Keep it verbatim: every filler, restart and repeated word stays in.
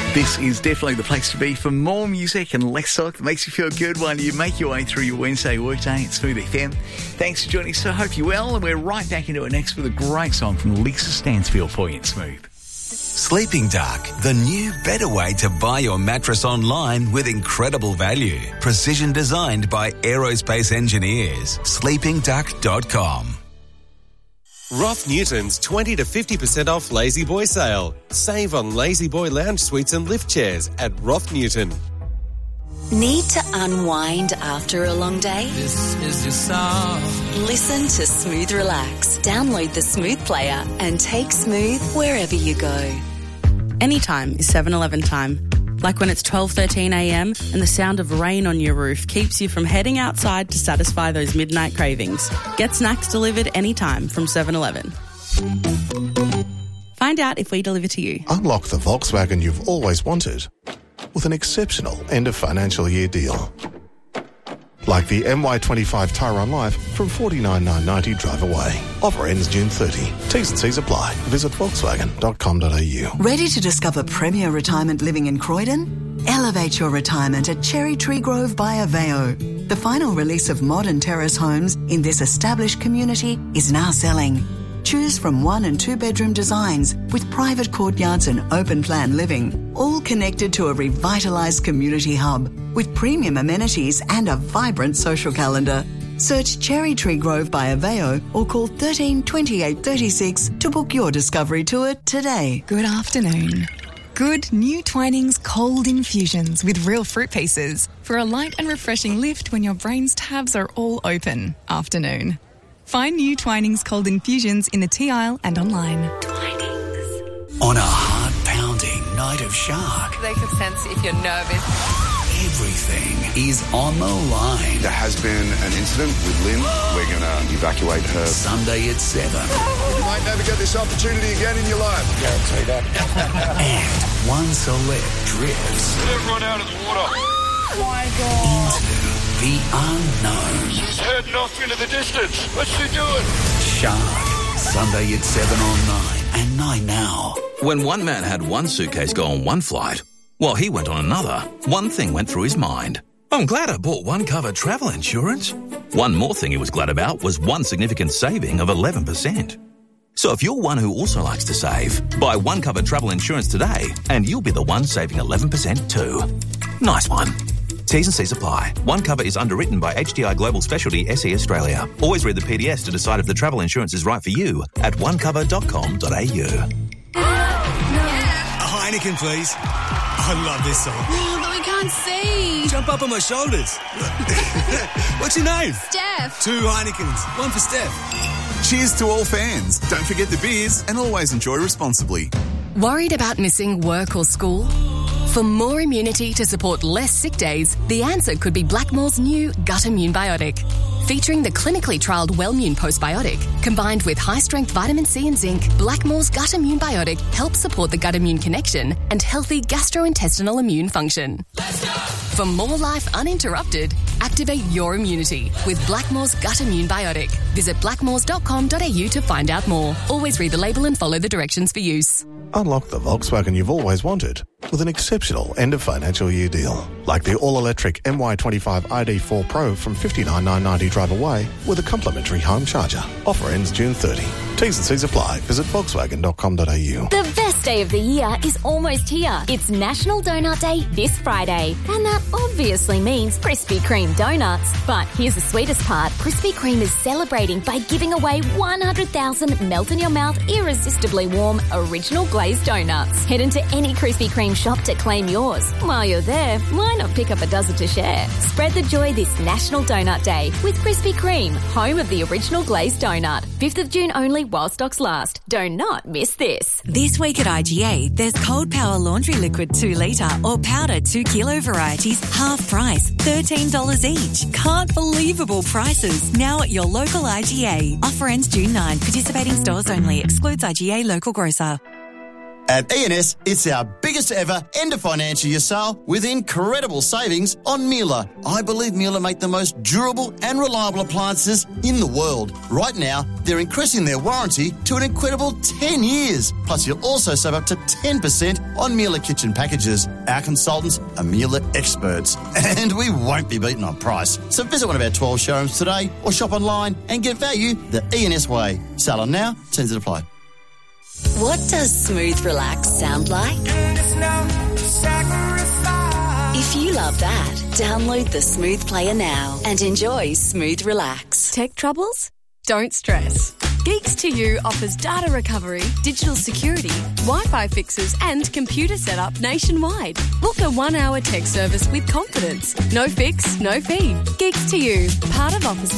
This is definitely the place to be for more music and less talk that makes you feel good while you make your way through your Wednesday workday at Smooth F M. Thanks for joining us. I hope you're well, and we're right back into it next with a great song from Lisa Stansfield for you at Smooth. Sleeping Duck, the new better way to buy your mattress online with incredible value. Precision designed by aerospace engineers. sleeping duck dot com. Roth Newton's twenty to fifty percent off Lazy Boy sale. Save on Lazy Boy lounge suites and lift chairs at Roth Newton. Need to unwind after a long day? This is your song. Listen to Smooth Relax. Download the Smooth player and take Smooth wherever you go. Anytime is seven eleven time. Like when it's twelve thirteen a m and the sound of rain on your roof keeps you from heading outside to satisfy those midnight cravings. Get snacks delivered anytime from seven eleven. Find out if we deliver to you. Unlock the Volkswagen you've always wanted with an exceptional end of financial year deal. Like the M Y twenty-five Tyron Live from forty-nine thousand nine hundred ninety drive away. Offer ends June thirtieth. T's and C's apply. Visit volkswagen dot com dot a u. Ready to discover premier retirement living in Croydon? Elevate your retirement at Cherry Tree Grove by Aveo. The final release of modern terrace homes in this established community is now selling. Choose from one and two bedroom designs with private courtyards and open plan living, all connected to a revitalised community hub with premium amenities and a vibrant social calendar. Search Cherry Tree Grove by Aveo or call thirteen twenty-eight thirty-six to book your discovery tour today. Good afternoon. Good new Twinings cold infusions with real fruit pieces for a light and refreshing lift when your brain's tabs are all open. Afternoon. Find new Twinings cold infusions in the tea aisle and online. Twinings. On a heart-pounding night of shark, they can sense if you're nervous. Everything is on the line. There has been an incident with Lynn. We're going to evacuate her. Sunday at seven. You might never get this opportunity again in your life. Guarantee that. And one celeb drifts. Get everyone out of the water. Oh my God. Into the unknown. She's heading off into the distance. What's she doing? Shark. Sunday at seven on nine and nine now. When one man had one suitcase go on one flight, while he went on another, one thing went through his mind. I'm glad I bought one cover travel insurance. One more thing he was glad about was one significant saving of eleven percent. So if you're one who also likes to save, buy one cover travel insurance today and you'll be the one saving eleven percent too. Nice one. T's and C's apply. One cover is underwritten by H D I Global Specialty S E Australia. Always read the P D S to decide if the travel insurance is right for you at one cover dot com dot a u. A Heineken, please. I love this song. Oh, but we can't see. Jump up on my shoulders. What's your name? Steph. Two Heinekens. One for Steph. Cheers to all fans. Don't forget the beers and always enjoy responsibly. Worried about missing work or school? For more immunity to support less sick days, the answer could be Blackmore's new Gut Immune Biotic. Featuring the clinically trialled Wellmune Postbiotic, combined with high-strength vitamin C and zinc, Blackmore's Gut Immune Biotic helps support the gut-immune connection and healthy gastrointestinal immune function. Let's go! For more life uninterrupted, activate your immunity with Blackmore's Gut Immune Biotic. Visit blackmores dot com dot a u to find out more. Always read the label and follow the directions for use. Unlock the Volkswagen you've always wanted with an exceptional end of financial year deal. Like the all-electric M Y twenty-five I D four Pro from fifty-nine thousand nine hundred ninety drive away with a complimentary home charger. Offer ends June thirtieth. T's and C's apply. Visit volkswagen dot com dot a u. The best day of the year is almost here. It's National Donut Day this Friday. And that obviously means Krispy Kreme donuts. But here's the sweetest part. Krispy Kreme is celebrating by giving away one hundred thousand melt-in-your-mouth, irresistibly warm, original glazed donuts. Head into any Krispy Kreme shop to claim yours. While you're there, why not pick up a dozen to share? Spread the joy this National Donut Day with Krispy Kreme, home of the original glazed donut. fifth of June only while stocks last. Do not miss this. This week at I G A, there's Cold Power Laundry Liquid two litre or powder two kilo varieties, half price, thirteen dollars each. Can't believable prices. Now at your local I G A. Offer ends June ninth. Participating stores only. Excludes I G A local grocer. At E and S, it's our biggest biggest ever end of financial year sale with incredible savings on Miele. I believe Miele make the most durable and reliable appliances in the world. Right now, they're increasing their warranty to an incredible ten years. Plus, you'll also save up to ten percent on Miele kitchen packages. Our consultants are Miele experts, and we won't be beaten on price. So visit one of our twelve showrooms today or shop online and get value the E and S way. Sale on now, terms that apply. What does Smooth Relax sound like? If you love that, download the Smooth Player now and enjoy Smooth Relax. Tech troubles? Don't stress. Geeks to You offers data recovery, digital security, Wi-Fi fixes and computer setup nationwide. Book a one-hour tech service with confidence. No fix, no fee. Geeks to You, part of Office